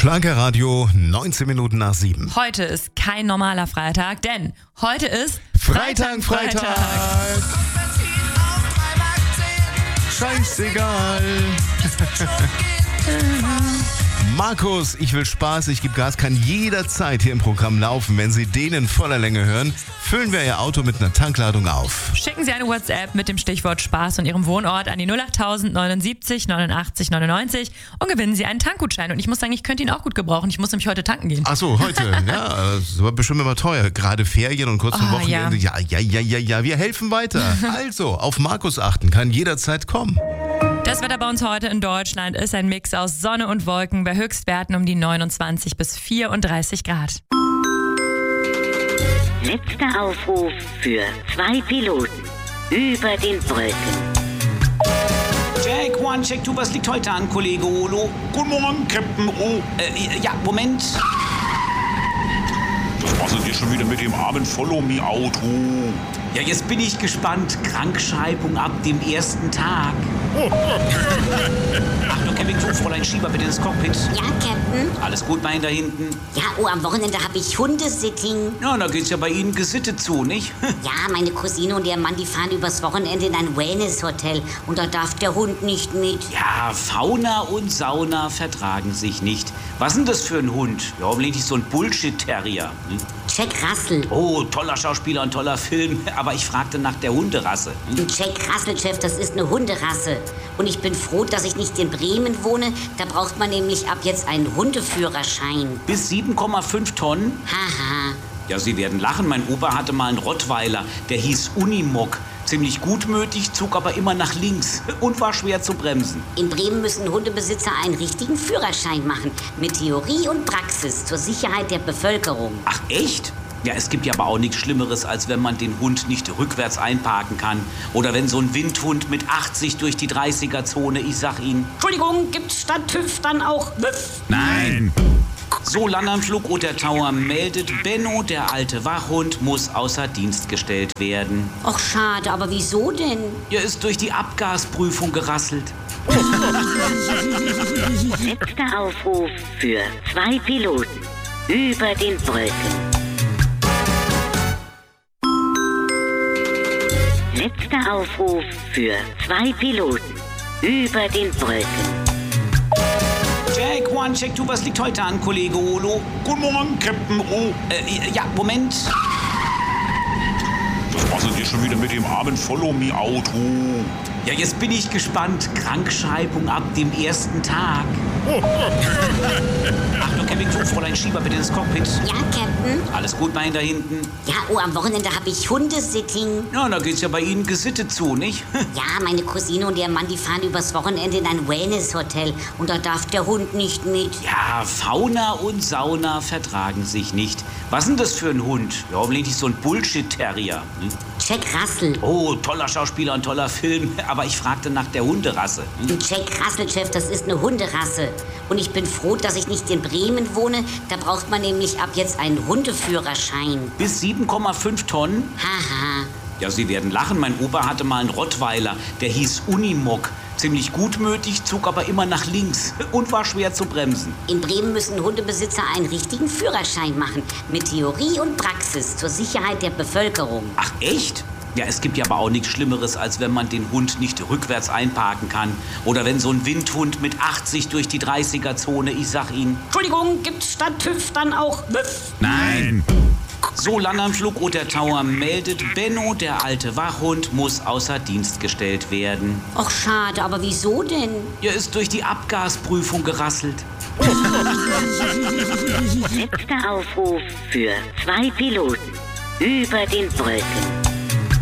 Schlagerradio, 19 Minuten nach 7. Heute ist kein normaler Freitag, denn heute ist Freitag. Scheißegal. Markus, ich will Spaß, ich gebe Gas, kann jederzeit hier im Programm laufen. Wenn Sie den in voller Länge hören, füllen wir Ihr Auto mit einer Tankladung auf. Schicken Sie eine WhatsApp mit dem Stichwort Spaß und Ihrem Wohnort an die 08000 79 89 99 und gewinnen Sie einen Tankgutschein. Und ich muss sagen, ich könnte ihn auch gut gebrauchen. Ich muss nämlich heute tanken gehen. Ach so, heute. Ja, das war bestimmt immer teuer. Gerade Ferien und kurz vor Wochenende. Ja, wir helfen weiter. Also, auf Markus achten, kann jederzeit kommen. Das Wetter bei uns heute in Deutschland ist ein Mix aus Sonne und Wolken bei Höchstwerten um die 29 bis 34 Grad. Letzter Aufruf für 2 Piloten über den Wolken. Jack, One, Check 2, was liegt heute an, Kollege Olo? Guten Morgen, Captain O. Moment. Was machen Sie schon wieder mit dem armen Follow-Me-Auto? Ja, jetzt bin ich gespannt. Krankschreibung ab dem ersten Tag. Achtung, Kevin, Fräulein Schieber, bitte ins Cockpit. Ja, Captain? Alles gut, mein da hinten? Ja, am Wochenende habe ich Hundesitting. Ja, da geht's ja bei Ihnen gesittet zu, nicht? Ja, meine Cousine und ihr Mann, die fahren übers Wochenende in ein Wellness-Hotel und da darf der Hund nicht mit. Ja, Fauna und Sauna vertragen sich nicht. Was ist denn das für ein Hund? Ja, offensichtlich so ein Bullshit-Terrier. Jack Russell. Oh, toller Schauspieler und toller Film, aber ich fragte nach der Hunderasse. Jack Russell, Chef, das ist eine Hunderasse. Und ich bin froh, dass ich nicht in Bremen wohne. Da braucht man nämlich ab jetzt einen Hundeführerschein. Bis 7,5 Tonnen? Haha. Ja, Sie werden lachen. Mein Opa hatte mal einen Rottweiler, der hieß Unimog. Ziemlich gutmütig, zog aber immer nach links und war schwer zu bremsen. In Bremen müssen Hundebesitzer einen richtigen Führerschein machen. Mit Theorie und Praxis zur Sicherheit der Bevölkerung. Ach, echt? Ja, es gibt ja aber auch nichts Schlimmeres, als wenn man den Hund nicht rückwärts einparken kann. Oder wenn so ein Windhund mit 80 durch die 30er-Zone, ich sag Ihnen... Entschuldigung, gibt's statt TÜV dann auch WÜF? Nein! So, Landanflug Roter Tower meldet, Benno, der alte Wachhund, muss außer Dienst gestellt werden. Ach, schade, aber wieso denn? Er ist durch die Abgasprüfung gerasselt. Letzter Aufruf für 2 Piloten über den Wolken. Letzter Aufruf für 2 Piloten über den Wolken. Jack, One, Check 2, was liegt heute an, Kollege Olo? Guten Morgen, Captain O. Moment. Was machen Sie schon wieder mit dem armen Follow-Me-Auto? Ja, jetzt bin ich gespannt. Krankschreibung ab dem ersten Tag. Achtung, Kevin, Fräulein Schieber, bitte ins Cockpit. Ja, Captain? Alles gut, mein da hinten? Ja, am Wochenende habe ich Hundesitting. Ja, da geht's ja bei Ihnen gesittet zu, nicht? Ja, meine Cousine und ihr Mann, die fahren übers Wochenende in ein Wellness-Hotel und da darf der Hund nicht mit. Ja, Fauna und Sauna vertragen sich nicht. Was ist denn das für ein Hund? Ja, offensichtlich so ein Bullshit-Terrier. Jack Russell. Oh, toller Schauspieler und toller Film, aber ich fragte nach der Hunderasse. Jack Russell, Chef, das ist eine Hunderasse. Und ich bin froh, dass ich nicht in Bremen wohne. Da braucht man nämlich ab jetzt einen Hundeführerschein. Bis 7,5 Tonnen? Haha. Ja, Sie werden lachen. Mein Opa hatte mal einen Rottweiler, der hieß Unimog. Ziemlich gutmütig, zog aber immer nach links und war schwer zu bremsen. In Bremen müssen Hundebesitzer einen richtigen Führerschein machen. Mit Theorie und Praxis zur Sicherheit der Bevölkerung. Ach, echt? Ja, es gibt ja aber auch nichts Schlimmeres, als wenn man den Hund nicht rückwärts einparken kann. Oder wenn so ein Windhund mit 80 durch die 30er-Zone, ich sag Ihnen... Entschuldigung, gibt's statt TÜV dann auch WÜF? Nein! So, Landanflug Roter Tower meldet, Benno, der alte Wachhund, muss außer Dienst gestellt werden. Ach, schade, aber wieso denn? Er ist durch die Abgasprüfung gerasselt. Letzter Aufruf für 2 Piloten über den Wolken.